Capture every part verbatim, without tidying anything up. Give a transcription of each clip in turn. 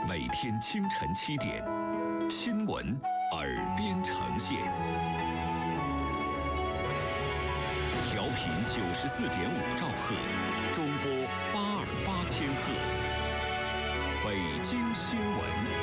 每天清晨七点，新闻耳边呈现。调频九十四点五兆赫，中波八二八千赫。北京新闻。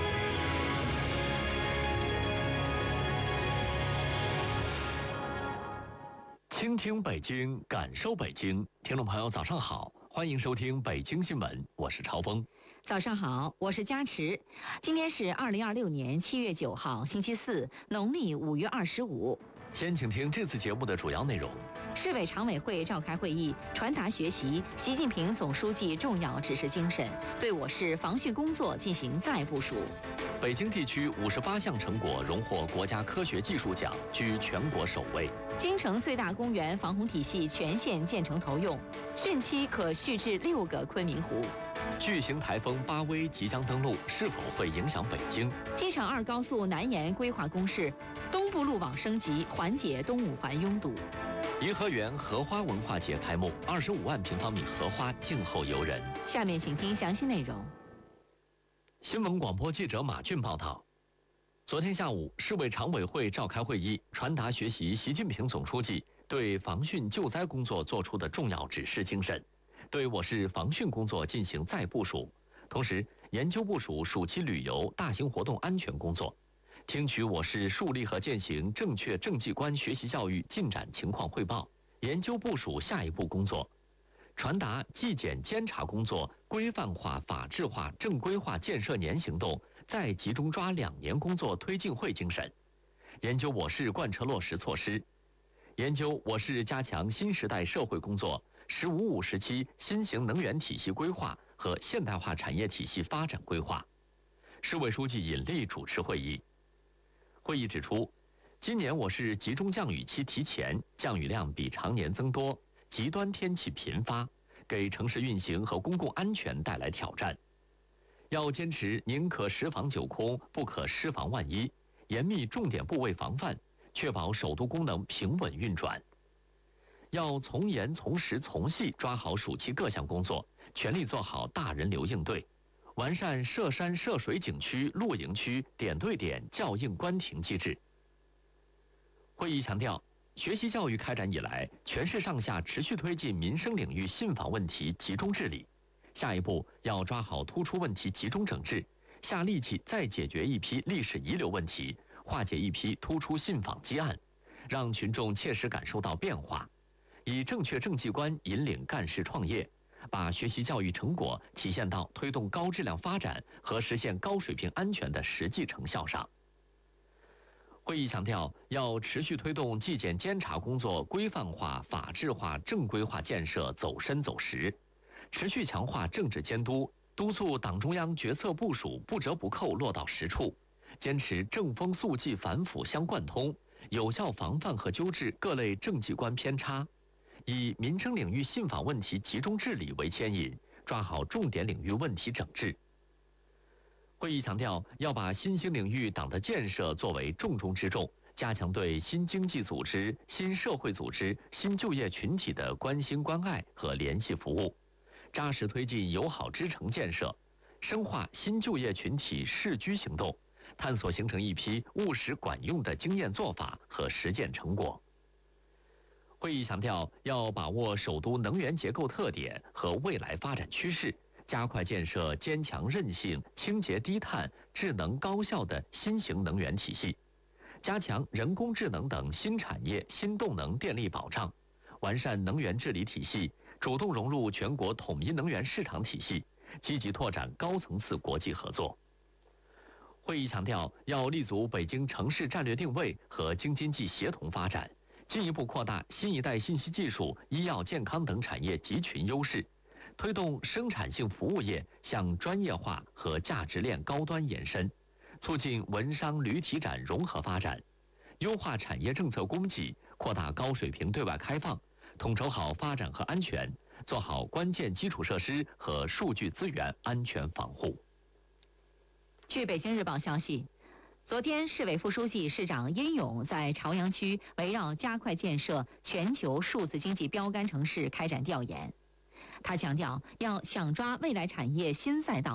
倾听北京，感受北京。听众朋友，早上好，欢迎收听北京新闻，我是朝峰。 早上好，我是佳池。今天是二零二六年七月九号，星期四，农历五月二十五。 先请听这次节目的主要内容。 市委常委会召开会议，传达学习习近平总书记重要指示精神，对我市防汛工作进行再部署。 北京地区五十八项成果荣获国家科学技术奖，居全国首位。 京城最大公园防洪体系全线建成投用，汛期可蓄至六个昆明湖。 巨型台风巴威即将登陆，是否会影响北京？ 机场二高速南延规划公示，东部路网升级，缓解东五环拥堵。 颐和园荷花文化节开幕，二十五万平方米荷花静候游人。 下面请听详细内容。 新闻广播记者马俊报道。昨天下午，市委常委会召开会议，传达学习习近平总书记对防汛救灾工作作出的重要指示精神，对我市防汛工作进行再部署，同时研究部署暑期旅游大型活动安全工作，听取我市树立和践行正确政绩观学习教育进展情况汇报，研究部署下一步工作，传达纪检监察工作规范化、法治化、正规化建设年行动再集中抓两年工作推进会精神，研究我市贯彻落实措施，研究我市加强新时代社会工作“十五五”时期新型能源体系规划和现代化产业体系发展规划。市委书记尹力主持会议。会议指出，今年我市集中降雨期提前，降雨量比常年增多，极端天气频发，给城市运行和公共安全带来挑战。要坚持宁可十防九空，不可失防万一，严密重点部位防范，确保首都功能平稳运转。要从严从实从细抓好暑期各项工作，全力做好大人流应对，完善涉山涉水景区、露营区点对点校应关停机制。会议强调，学习教育开展以来，全市上下持续推进民生领域信访问题集中治理，下一步要抓好突出问题集中整治，下力气再解决一批历史遗留问题，化解一批突出信访积案，让群众切实感受到变化，以正确政绩观引领干事创业，把学习教育成果体现到推动高质量发展和实现高水平安全的实际成效上。会议强调，要持续推动纪检监察工作规范化、法治化、正规化建设走深走实，持续强化政治监督，督促党中央决策部署不折不扣落到实处，坚持正风肃纪反腐相贯通，有效防范和纠治各类政绩观偏差，以民生领域信访问题集中治理为牵引，抓好重点领域问题整治。会议强调，要把新兴领域党的建设作为重中之重，加强对新经济组织、新社会组织、新就业群体的关心关爱和联系服务，扎实推进友好支城建设，深化新就业群体适居行动，探索形成一批务实管用的经验做法和实践成果。会议强调，要把握首都能源结构特点和未来发展趋势，加快建设坚强韧性、清洁低碳、智能高效的新型能源体系，加强人工智能等新产业新动能电力保障，完善能源治理体系，主动融入全国统一能源市场体系，积极拓展高层次国际合作。会议强调，要立足北京城市战略定位和京津冀协同发展，进一步扩大新一代信息技术、医药健康等产业集群优势，推动生产性服务业向专业化和价值链高端延伸，促进文商旅体展融合发展，优化产业政策供给，扩大高水平对外开放，统筹好发展和安全，做好关键基础设施和数据资源安全防护。 据北京日报消息，昨天，市委副书记、市长殷勇在朝阳区围绕加快建设全球数字经济标杆城市开展调研。他强调，要抢抓未来产业新赛道，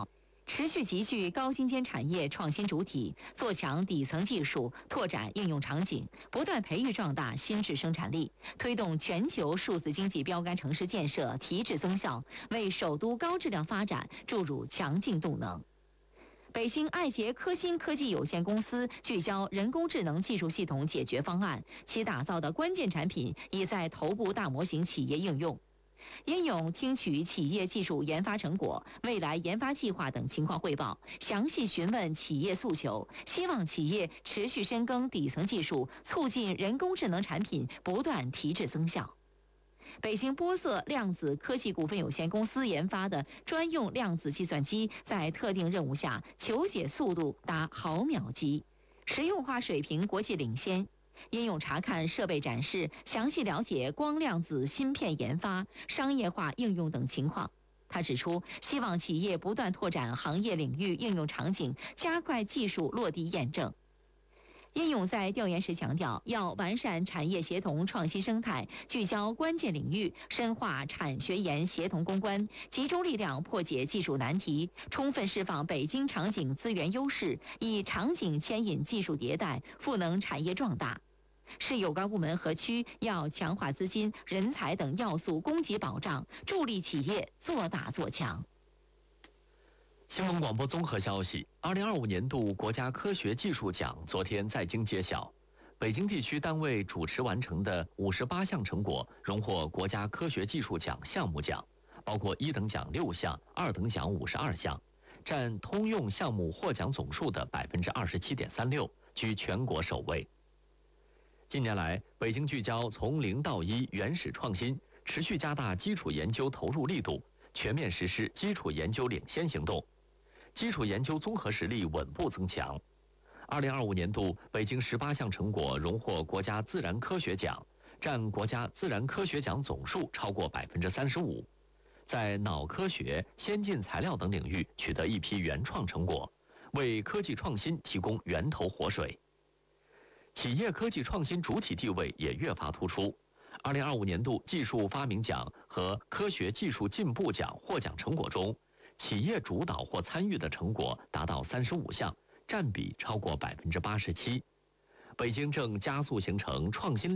持续集聚高精尖产业创新主体，做强底层技术，拓展应用场景，不断培育壮大新质生产力，推动全球数字经济标杆城市建设提质增效，为首都高质量发展注入强劲动能。北京爱杰科新科技有限公司聚焦人工智能技术系统解决方案，其打造的关键产品已在头部大模型企业应用。殷勇听取企业技术研发成果、未来研发计划等情况汇报，详细询问企业诉求，希望企业持续深耕底层技术，促进人工智能产品不断提质增效。北京波色量子科技股份有限公司研发的专用量子计算机，在特定任务下求解速度达毫秒级，实用化水平国际领先。应用查看设备展示，详细了解光量子芯片研发、商业化应用等情况。他指出，希望企业不断拓展行业领域应用场景，加快技术落地验证。殷勇在调研时强调，要完善产业协同创新生态，聚焦关键领域，深化产学研协同攻关，集中力量破解技术难题，充分释放北京场景资源优势，以场景牵引技术迭代，赋能产业壮大。市有关部门和区要强化资金、人才等要素供给保障，助力企业做大做强。 新闻广播综合消息：二零二五年度国家科学技术奖昨天在京揭晓，北京地区单位主持完成的五十八项成果荣获国家科学技术奖项目奖，包括一等奖六项，二等奖五十二项，占通用项目获奖总数的百分之二十七点三六，居全国首位。近年来，北京聚焦从零到一原始创新，持续加大基础研究投入力度，全面实施基础研究领先行动，基础研究综合实力稳步增强。二零二五年度，北京十八项成果荣获国家自然科学奖，占国家自然科学奖总数超过百分之三十五。在脑科学、先进材料等领域取得一批原创成果，为科技创新提供源头活水。企业科技创新主体地位也越发突出。二零二五年度技术发明奖和科学技术进步奖获奖成果中，企业主导或参与的成果达到三十五项，占比超过百分之八十七。北京正加速形成创新